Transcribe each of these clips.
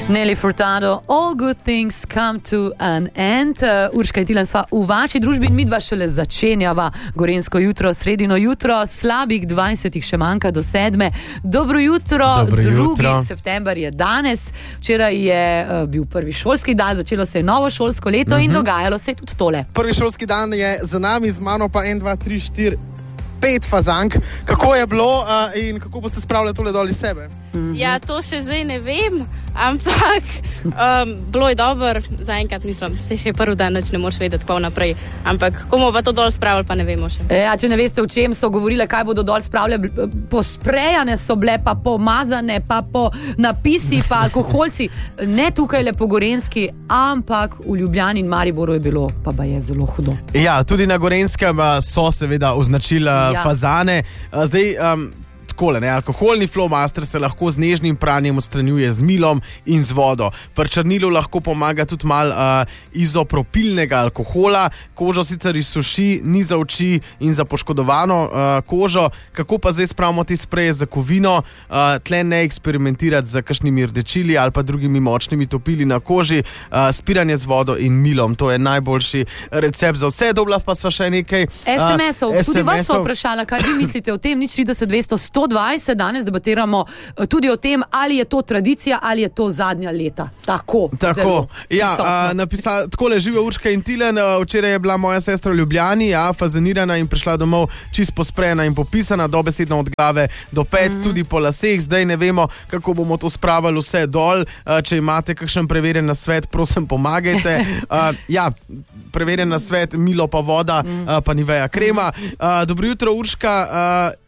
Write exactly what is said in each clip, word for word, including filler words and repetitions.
Nelly Furtado, all good things come to an end. Uh, Urška in Tilen sva v vaši družbi in midva šele začenjava gorensko jutro, sredino jutro, slabih dvajsetih še manjka do sedme. Dobro jutro, Dobro drugi jutro. september je danes, včeraj je uh, bil prvi šolski dan, začelo se je novo šolsko leto uh-huh. in dogajalo se je tudi tole. Prvi šolski dan je za nami, z mano pa en, dva, tri, štiri, pet fazank. Kako je bilo uh, in kako boste spravljali tole dol iz sebe? Mm-hmm. Ja, to še zdaj ne vem, ampak um, bilo je dobro, zaenkrat mislim, se še prvi dan nič ne moreš vedeti, kako naprej, ampak komu pa to dol spravili, pa ne vemo še. Ja, če ne veste, v čem so govorile, kaj bodo dol spravljali, posprejane so bile, pa pomazane, pa po napisi, pa alkoholci, ne tukaj le po Gorenski, ampak v Ljubljani in Mariboru je bilo, pa ba je zelo hudo. Ja, tudi na Gorenskem so seveda označili ja. fazane. Zdaj, um, takole, ne, alkoholni Flowmaster se lahko z nežnim pranjem odstranjuje z milom in z vodo. Pri črnilu lahko pomaga tudi malo uh, izopropilnega alkohola. Kožo sicer izsuši, ni za oči in za poškodovano uh, kožo. Kako pa zdaj spravimo te spreje za kovino? Uh, tle ne eksperimentirati z kakšnimi rdečili ali pa drugimi močnimi topili na koži. Uh, spiranje z vodo in milom, to je najboljši recept za vse. Dobila pa sva še nekaj uh, es em esov. Tudi vas es em esov. so vprašala, kaj vi mislite o tem, nič trideset dvesto sto dvajset, danes debatiramo tudi o tem, ali je to tradicija, ali je to zadnja leta. Tako. Tako, ja, a, napisala, takole živijo Urška in Tilen, včeraj je bila moja sestra v Ljubljani, ja, fazanirana in prišla domov čist posprejena in popisana, dobesedno od glave do pet, mm-hmm. tudi po laseh, zdaj ne vemo, kako bomo to spravili vse dol, a, če imate kakšen preverjen nasvet, prosim, pomagajte. A, ja, preverjen nasvet, milo pa voda, mm-hmm. a, pa Nivea krema. A, dobro jutro, Urška. A,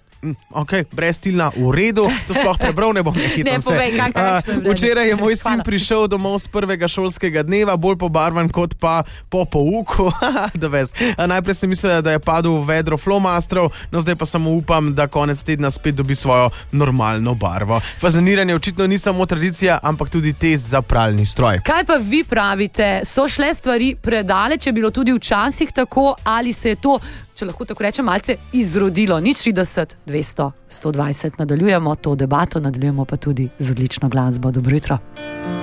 Ok, brez Tilna, v redu, to sploh prebral, ne bom nekaj tam se. Uh, včeraj je moj sin prišel domov z prvega šolskega dneva, bolj pobarvan kot pa po pouku. uh, najprej sem mislila, da je padel v vedro Flowmasterov, no zdaj pa samo upam, da konec tedna spet dobi svojo normalno barvo. Fazaniranje očitno ni samo tradicija, ampak tudi test za pralni stroj. Kaj pa vi pravite, so šle stvari predaleč, je bilo tudi včasih tako, ali se je to, če lahko tako rečem, malce izrodilo? Nič trideset dvesto sto dvajset, nadaljujemo to debato, nadaljujemo pa tudi z odlično glasbo. Dobro jutro.